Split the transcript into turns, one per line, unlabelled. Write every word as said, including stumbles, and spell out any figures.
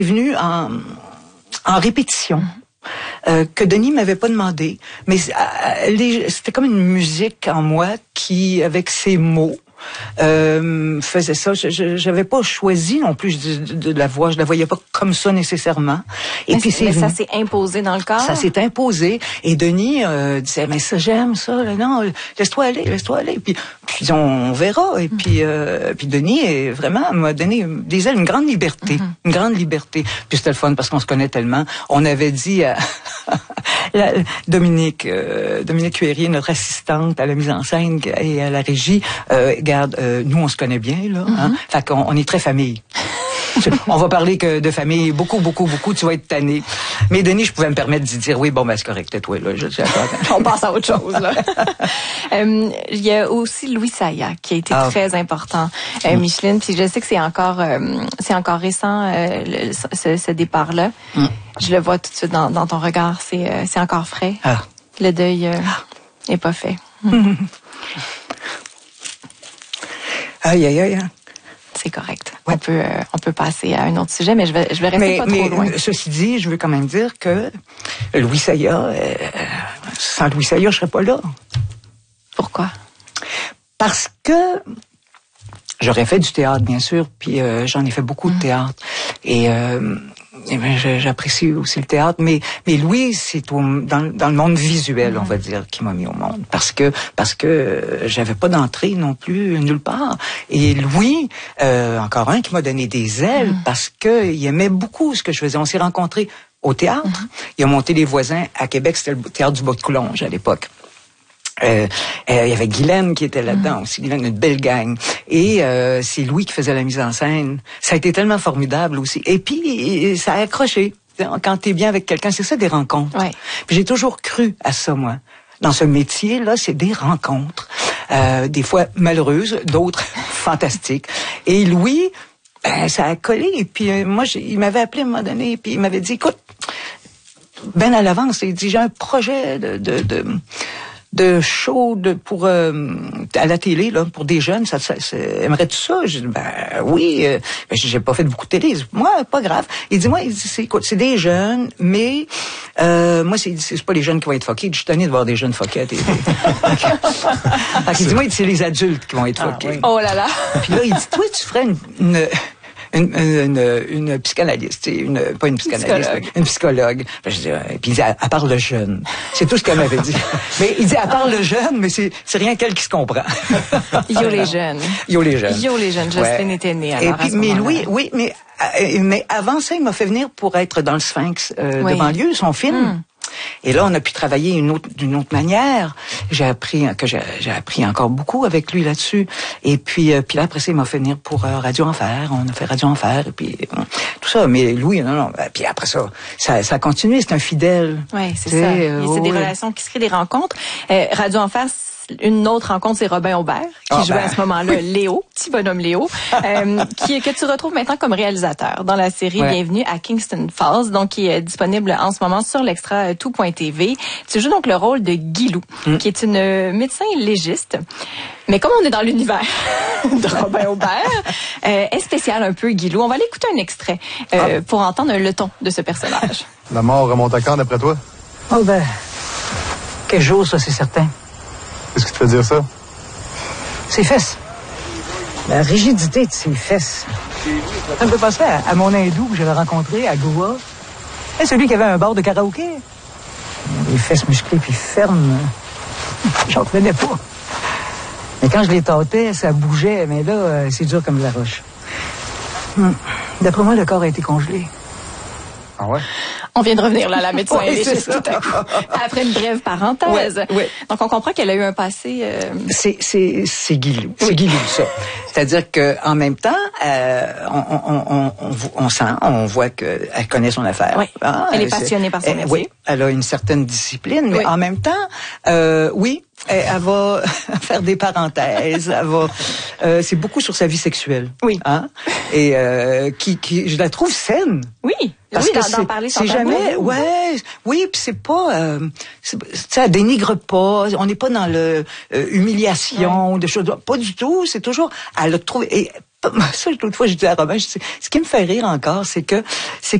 venu en, en répétition. Euh, que Denis m'avait pas demandé, mais euh, les, c'était comme une musique en moi qui, avec ses mots, euh, faisait ça. Je, je, j'avais pas choisi non plus de, de, de la voix, je la voyais pas comme ça nécessairement. Et
mais
puis c'est
mais ça s'est imposé dans le corps.
Ça s'est imposé. Et Denis euh, disait mais ça j'aime ça, là, non, laisse-toi aller, laisse-toi aller. Puis je dis on verra. Et mm-hmm. puis euh, puis Denis est vraiment m'a donné des ailes, une grande liberté, mm-hmm. une grande liberté. Puis c'était le fun parce qu'on se connaît tellement. On avait dit à la, Dominique euh, Dominique Cuérier, notre assistante à la mise en scène et à la régie. Euh, Regarde, euh, nous on se connaît bien là, mm-hmm. hein? Fait qu'on on est très famille. On va parler que de famille, beaucoup, beaucoup, beaucoup. Tu vas être tanné. Mais Denis, je pouvais me permettre d'y dire oui, bon ben c'est correct, toi là. Je, je,
on passe à autre chose là. euh, il y a aussi Louis Saya qui a été ah. très important, euh, Micheline. Puis je sais que c'est encore, euh, c'est encore récent euh, le, ce, ce départ-là. Mm. Je le vois tout de suite dans, dans ton regard. C'est, euh, c'est encore frais. Ah. Le deuil euh, n'est pas fait. Mm.
Aïe, aïe, aïe.
C'est correct. Ouais. On peut, euh, on peut passer à un autre sujet, mais je vais, je vais rester
mais,
pas
mais,
trop loin.
Ceci dit, je veux quand même dire que Louis Saya, euh, sans Louis Saya, je serais pas là.
Pourquoi?
Parce que j'aurais fait du théâtre, bien sûr, puis euh, j'en ai fait beaucoup mmh. de théâtre. Et, euh, et ben, j'apprécie aussi le théâtre, mais mais Louis, c'est au, dans, dans le monde visuel, mmh. on va dire, qui m'a mis au monde, parce que parce que euh, j'avais pas d'entrée non plus nulle part. Et Louis, euh, encore un qui m'a donné des ailes, mmh. parce que il aimait beaucoup ce que je faisais. On s'est rencontrés au théâtre. Mmh. Il a monté Les Voisins à Québec, c'était le théâtre du Bois-de-Coulonges à l'époque. Euh, euh, il y avait Guylaine qui était là-dedans mmh. aussi, Guylaine, une belle gang. Et euh, c'est Louis qui faisait la mise en scène. Ça a été tellement formidable aussi. Et puis, ça a accroché. Quand t'es bien avec quelqu'un, c'est ça des rencontres.
Ouais.
Puis j'ai toujours cru à ça, moi. Dans ce métier-là, c'est des rencontres. Euh, des fois malheureuses, d'autres fantastiques. Et Louis, ben, ça a collé. Et puis euh, moi, il m'avait appelé à un moment donné, puis il m'avait dit, écoute, ben à l'avance, il dit, j'ai un projet de... de, de de show de, pour euh, à la télé là pour des jeunes, ça, ça, ça aimerais-tu ça? J'ai dit ben oui, euh, ben, j'ai pas fait beaucoup de télé. Moi pas grave. Il dit moi il dit c'est écoute, c'est des jeunes, mais euh, moi c'est c'est pas les jeunes qui vont être fuckés. Je suis tanné de voir des jeunes fuckés à télé. Il dit moi c'est les adultes qui vont être fuckés. Ah, oui.
Oh là là.
Puis là il dit toi tu ferais une, une Une, une, une psychanalyste, une, pas une psychanalyste, psychologue. Une psychologue. Je dis, et puis il dit, à, à part le jeune. C'est tout ce qu'elle m'avait dit. Mais il dit, à part le jeune, mais c'est, c'est rien qu'elle qui se comprend.
Yo les jeunes.
Yo les jeunes.
Yo les jeunes. Jocelyne ouais. était née alors.
Et puis,
à ce
mais Louis, oui, mais, mais avant ça, il m'a fait venir pour être dans le Sphinx euh, oui. de banlieue, son film. Mm. Et là, on a pu travailler une autre, d'une autre manière. J'ai appris que j'ai, j'ai appris encore beaucoup avec lui là-dessus. Et puis, euh, puis là après ça, il m'a fait venir pour euh, Radio Enfer. On a fait Radio Enfer et puis euh, tout ça. Mais Louis, non, non. Puis après ça, ça, ça a continué. C'est un fidèle.
Oui, c'est ça. Euh, c'est oh, des oui. relations qui se créent, des rencontres. Euh, Radio Enfer. Une autre rencontre, c'est Robin Aubert, qui oh, jouait ben. à ce moment-là Léo, petit bonhomme Léo, euh, qui, que tu retrouves maintenant comme réalisateur dans la série ouais. Bienvenue à Kingston Falls, donc qui est disponible en ce moment sur l'extra tout point t v. Tu joues donc le rôle de Guilou, mm. qui est une médecin légiste. Mais comme on est dans l'univers de Robin Aubert, euh, est spécial un peu Guilou. On va aller écouter un extrait euh, ah. pour entendre le ton de ce personnage.
La mort remonte à quand d'après toi?
Oh ben, quel jour ça, c'est certain.
Qu'est-ce qui te fait dire ça?
Ses fesses. La rigidité de ses fesses. Ça me fait penser à, à mon hindou que j'avais rencontré à Goa. C'est celui qui avait un bar de karaoké. Les fesses musclées puis fermes. J'en revenais pas. Mais quand je les tâtais, ça bougeait. Mais là, c'est dur comme de la roche. Hum. D'après moi, le corps a été congelé.
Ah ouais?
On vient de revenir là, la médecin oui, légiste tout à coup. Après une brève parenthèse.
Ouais, ouais.
Donc, on comprend qu'elle a eu un passé... Euh...
C'est, c'est, c'est Guilou. C'est oui. Guilou, ça. C'est-à-dire qu'en même temps, euh, on, on, on, on, on sent, on voit qu'elle connaît son affaire.
Oui. Ah, elle est passionnée par son
elle,
métier.
Oui, elle a une certaine discipline, mais
oui.
en même temps, euh, oui, elle, elle va faire des parenthèses. Elle va, euh, c'est beaucoup sur sa vie sexuelle.
Oui.
Hein? Et euh, qui, qui, je la trouve saine.
Oui.
Parce
oui,
que
d'en,
c'est,
d'en parler sans
c'est jamais,
tabou.
ouais, oui, puis c'est pas, euh, c'est, ça dénigre pas, on n'est pas dans le euh, humiliation, ouais. des choses, pas du tout, c'est toujours, elle a trouvé, et ça, l'autre fois, je disais à Robin, je dis, ce qui me fait rire encore, c'est que, c'est